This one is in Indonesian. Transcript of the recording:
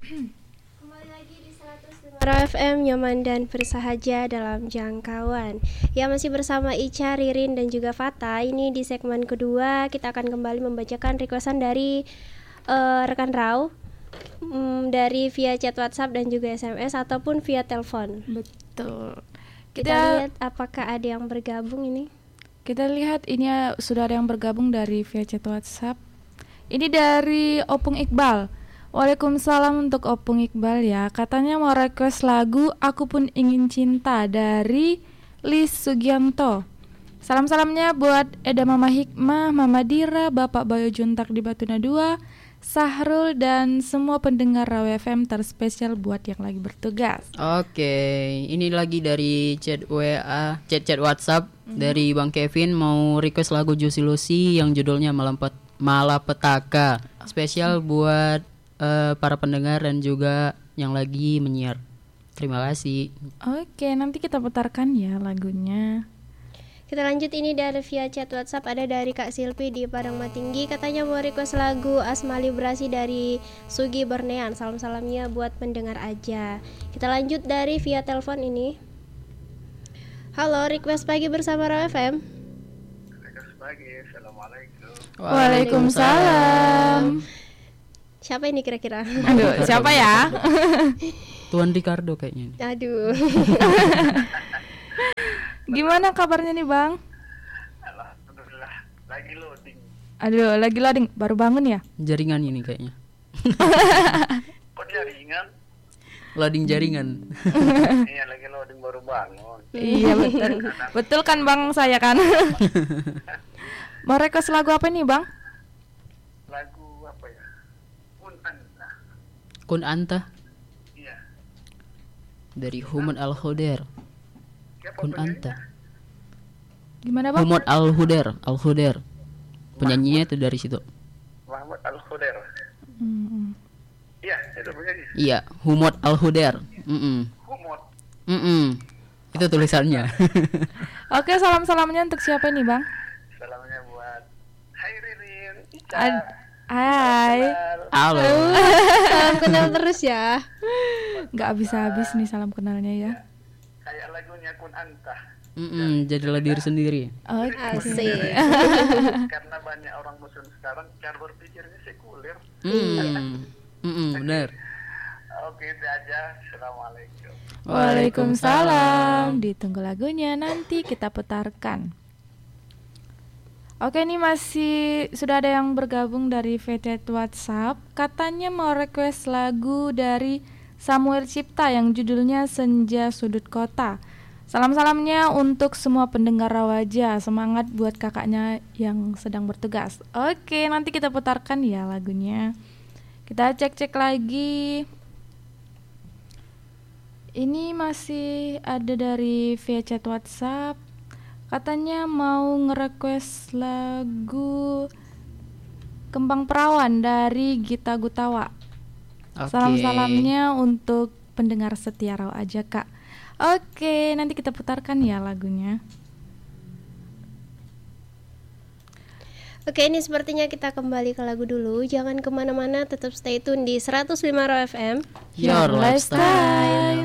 Kembali lagi di 105 FM nyaman dan bersahaja dalam jangkauan. Ya, masih bersama Ica, Ririn dan juga Fata. Ini di segmen kedua kita akan kembali membacakan requestan dari rekan Rau, dari via chat WhatsApp dan juga SMS ataupun via telepon. Betul. Kita lihat apakah ada yang bergabung ini. Kita lihat ini sudah ada yang bergabung dari via chat WhatsApp. Ini dari Opung Iqbal. Waalaikumsalam untuk Opung Iqbal ya. Katanya mau request lagu Aku Pun Ingin Cinta dari Lis Sugianto. Salam-salamnya buat Eda Mama Hikmah, Mama Dira, Bapak Bayu Juntak di Batuna 2, Sahrul dan semua pendengar Raw FM, terspesial buat yang lagi bertugas. Oke, ini lagi dari chat WA, chat WhatsApp dari Bang Kevin mau request lagu Juicy Lucy yang judulnya Malapetaka. Spesial buat para pendengar dan juga yang lagi menyiar. Terima kasih. Oke, nanti kita putarkan ya lagunya. Kita lanjut, ini dari via chat WhatsApp ada dari Kak Silvi di Padang Matinggi. Katanya mau request lagu Asma Librasi dari Sugi Bernean. Salam-salamnya buat pendengar aja. Kita lanjut dari via telepon ini. Halo, request pagi bersama Raw FM. Request pagi, assalamualaikum. Waalaikumsalam. Siapa ini kira-kira? Aduh, siapa ya? Tuan Ricardo kayaknya. Aduh. Gimana kabarnya nih Bang? Alhamdulillah, lagi loading. Aduh, lagi loading, baru bangun ya? Jaringan ini kayaknya. Kok jaringan? Loading jaringan. Iya, lagi loading baru bangun. Iya betul. Betul kan Bang, saya kan. Mau request lagu apa nih Bang? Lagu apa ya? Kun Anta Iya. dari Humud Al-Hudair. Siapa Kun penyanyinya? Anta. Gimana Bang? Humud Al-Hudair. Penyanyinya itu dari situ. Mahmud Al-Khudair. Iya, itu penyanyi. Iya, Humud Al-Hudair. Humud. Itu tulisannya. Oke, salam-salamnya untuk siapa nih Bang? Salamnya buat Hai Ririn, Ica. Hai. Halo. Salam kenal terus ya. Gak habis-habis nih salam kenalnya ya. Kayak lagunya Kun Anta. Jadilah diri sendiri. Oke. Asik. Karena banyak orang muslim sekarang cara berpikirnya sekuler. Benar. Oke, itu aja. Assalamualaikum. Waalaikumsalam. Ditunggu lagunya, nanti kita putarkan. Oke, ini masih sudah ada yang bergabung dari VT WhatsApp. Katanya mau request lagu dari Samuel Cipta yang judulnya Senja Sudut Kota. Salam-salamnya untuk semua pendengar Rawaja. Semangat buat kakaknya yang sedang bertugas. Oke, nanti kita putarkan ya lagunya. Kita cek-cek lagi. Ini masih ada dari via chat WhatsApp. Katanya mau nge-request lagu Kembang Perawan dari Gita Gutawa. Salam-salamnya untuk pendengar setia Raw aja Kak. Oke, nanti kita putarkan ya lagunya. Oke, ini sepertinya kita kembali ke lagu dulu. Jangan kemana-mana, tetap stay tune di 105 Raw FM. Your lifestyle.